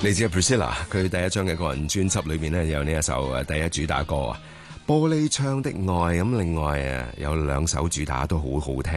嚟自 Priscilla， 佢第一張嘅個人專輯裏面呢，有呢一首第一主打歌啊，玻璃窗的愛。咁另外有兩首主打都好好聽